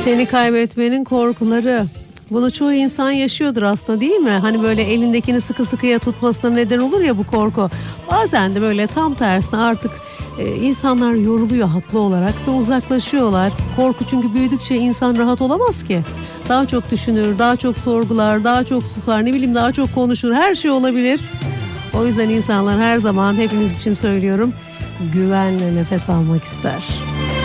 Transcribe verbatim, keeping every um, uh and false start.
Seni kaybetmenin korkuları. Bunu çoğu insan yaşıyordur aslında, değil mi? Hani böyle elindekini sıkı sıkıya tutmasına neden olur ya bu korku. Bazen de böyle tam tersine artık e, insanlar yoruluyor haklı olarak ve uzaklaşıyorlar. Korku çünkü büyüdükçe insan rahat olamaz ki. Daha çok düşünür, daha çok sorgular, daha çok susar, ne bileyim daha çok konuşur. Her şey olabilir. O yüzden insanlar her zaman, hepimiz için söylüyorum, güvenle nefes almak ister.